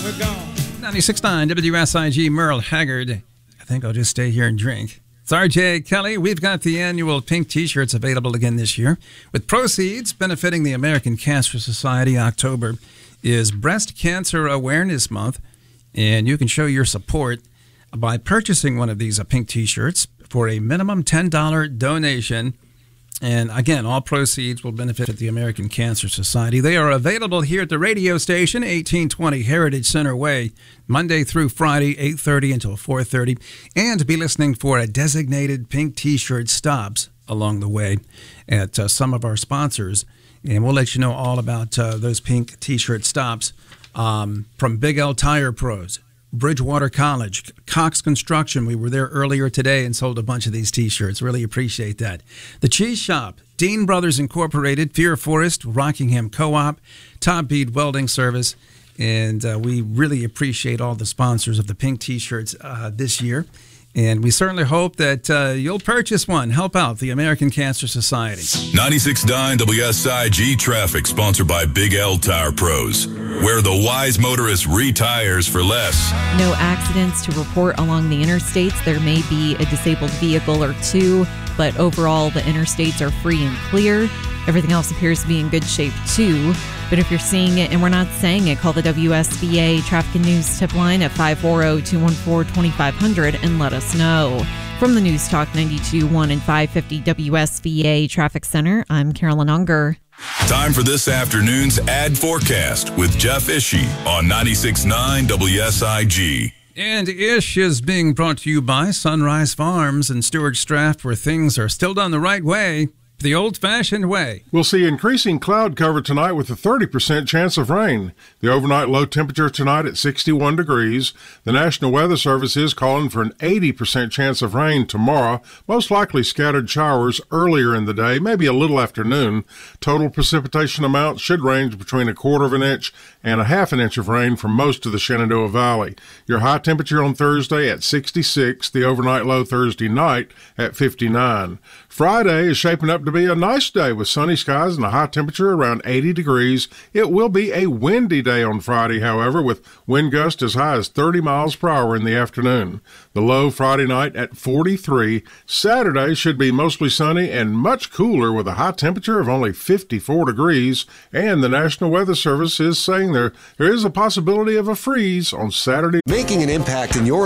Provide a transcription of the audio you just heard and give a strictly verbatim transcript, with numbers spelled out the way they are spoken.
We're gone. ninety-six point nine W S I G, Merle Haggard. I think I'll just stay here and drink. It's R J Kelly. We've got the annual pink T-shirts available again this year, with proceeds benefiting the American Cancer Society. October is Breast Cancer Awareness Month, and you can show your support by purchasing one of these uh, pink T-shirts for a minimum ten dollars donation. And again, all proceeds will benefit the American Cancer Society. They are available here at the radio station, eighteen twenty Heritage Center Way, Monday through Friday, eight thirty until four thirty. And be listening for a designated pink T-shirt stops along the way at uh, some of our sponsors. And we'll let you know all about uh, those pink T-shirt stops um, from Big L Tire Pros, Bridgewater College, Cox Construction. We were there earlier today and sold a bunch of these T-shirts. Really appreciate that. The Cheese Shop, Dean Brothers Incorporated, Fear Forest, Rockingham Co-op, Top Bead Welding Service. And uh, we really appreciate all the sponsors of the pink T-shirts uh, this year. And we certainly hope that uh, you'll purchase one. Help out the American Cancer Society. ninety-six point nine W S I G Traffic, sponsored by Big L Tire Pros, where the wise motorist retires for less. No accidents to report along the interstates. There may be a disabled vehicle or two, but overall the interstates are free and clear. Everything else appears to be in good shape too. But if you're seeing it and we're not saying it, call the W S V A Traffic and News tip line at five four zero, two one four, two five zero zero and let us know. From the News Talk ninety-two point one and five fifty W S V A Traffic Center, I'm Carolyn Unger. Time for this afternoon's ad forecast with Jeff Ishii on ninety-six point nine W S I G. And Ish is being brought to you by Sunrise Farms and Stuart Straft, where things are still done the right way. The old-fashioned way. We'll see increasing cloud cover tonight with a thirty percent chance of rain. The overnight low temperature tonight at sixty-one degrees. The National Weather Service is calling for an eighty percent chance of rain tomorrow. Most likely scattered showers earlier in the day, maybe a little after noon. Total precipitation amount should range between a quarter of an inch and a half an inch of rain for most of the Shenandoah Valley. Your high temperature on Thursday at sixty-six. The overnight low Thursday night at fifty-nine. Friday is shaping up to be a nice day with sunny skies and a high temperature around eighty degrees. It will be a windy day on Friday, however, with wind gusts as high as thirty miles per hour in the afternoon. The low Friday night at forty-three. Saturday should be mostly sunny and much cooler with a high temperature of only fifty-four degrees. And the National Weather Service is saying there, there is a possibility of a freeze on Saturday. Making an impact in your